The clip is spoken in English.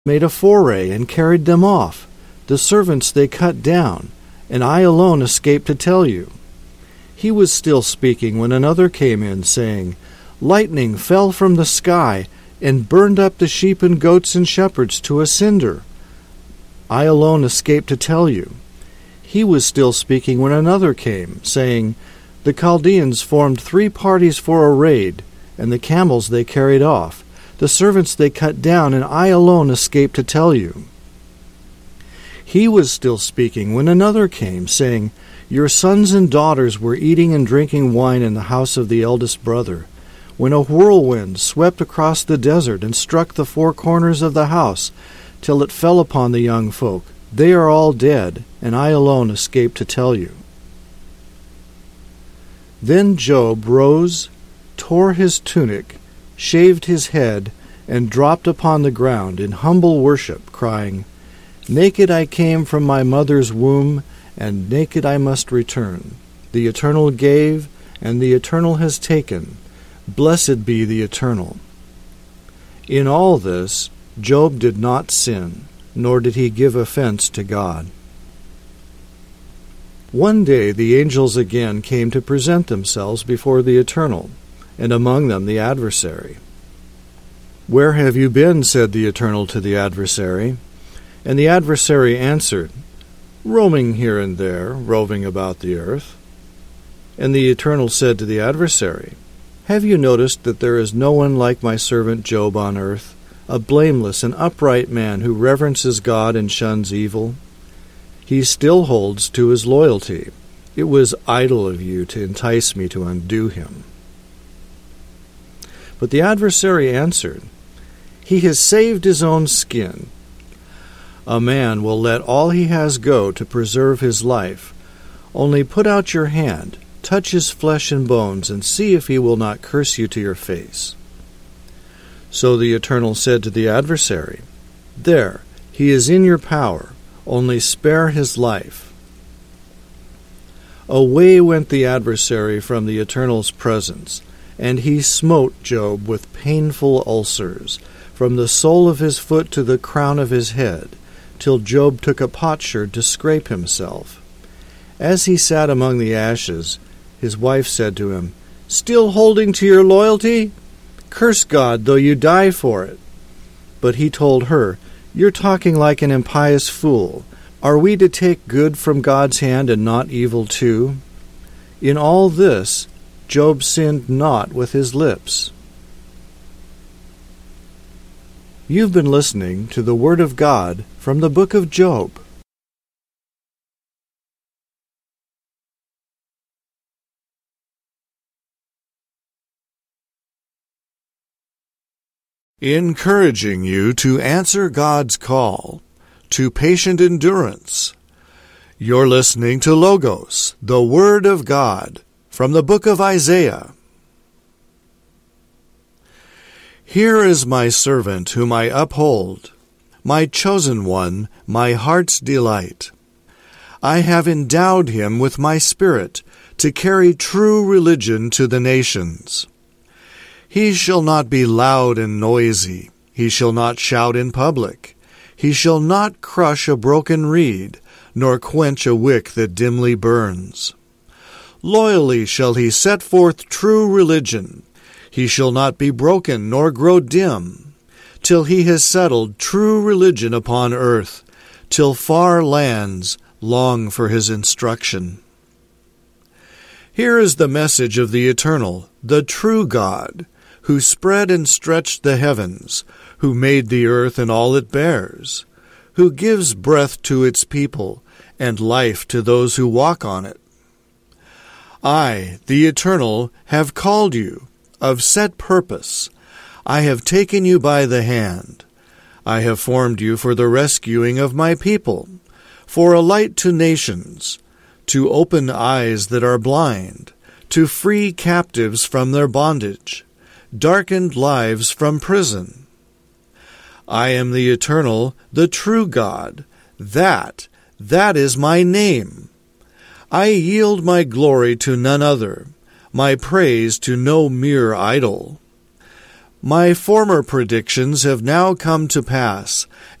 made a foray and carried them off. The servants they cut down, and I alone escaped to tell you." He was still speaking when another came in, saying, "Lightning fell from the sky and burned up the sheep and goats and shepherds to a cinder. I alone escaped to tell you." He was still speaking when another came, saying, "The Chaldeans formed 3 parties for a raid, and the camels they carried off. The servants they cut down, and I alone escaped to tell you." He was still speaking when another came, saying, "Your sons and daughters were eating and drinking wine in the house of the eldest brother, when a whirlwind swept across the desert and struck the 4 corners of the house, till it fell upon the young folk. They are all dead, and I alone escaped to tell you." Then Job rose, tore his tunic, shaved his head, and dropped upon the ground in humble worship, crying, "Naked I came from my mother's womb, and naked I must return. The Eternal gave, and the Eternal has taken. Blessed be the Eternal." In all this, Job did not sin, nor did he give offense to God. One day the angels again came to present themselves before the Eternal, and among them the adversary. "Where have you been?" said the Eternal to the adversary. And the adversary answered, "Roaming here and there, roving about the earth." And the Eternal said to the adversary, "Have you noticed that there is no one like my servant Job on earth, a blameless and upright man who reverences God and shuns evil? He still holds to his loyalty. It was idle of you to entice me to undo him." But the adversary answered, "He has saved his own skin. A man will let all he has go to preserve his life. Only put out your hand, touch his flesh and bones, and see if he will not curse you to your face." So the Eternal said to the adversary, "There, he is in your power. Only spare his life." Away went the adversary from the Eternal's presence, and he smote Job with painful ulcers, from the sole of his foot to the crown of his head, till Job took a potsherd to scrape himself. As he sat among the ashes, his wife said to him, "Still holding to your loyalty? Curse God, though you die for it." But he told her, "You're talking like an impious fool. Are we to take good from God's hand and not evil too?" In all this, Job sinned not with his lips. You've been listening to the Word of God from the book of Job. Encouraging you to answer God's call to patient endurance. You're listening to Logos, the Word of God, from the book of Isaiah. "Here is my servant whom I uphold, my chosen one, my heart's delight. I have endowed him with my spirit to carry true religion to the nations. He shall not be loud and noisy. He shall not shout in public. He shall not crush a broken reed, nor quench a wick that dimly burns. Loyally shall he set forth true religion. He shall not be broken nor grow dim, till he has settled true religion upon earth, till far lands long for his instruction." Here is the message of the Eternal, the true God, who spread and stretched the heavens, who made the earth and all it bears, who gives breath to its people and life to those who walk on it. I, the Eternal, have called you, of set purpose. I have taken you by the hand. I have formed you for the rescuing of my people, for a light to nations, to open eyes that are blind, to free captives from their bondage, darkened lives from prison. I am the Eternal, the true God. That is my name. I yield my glory to none other, my praise to no mere idol. My former predictions have now come to pass,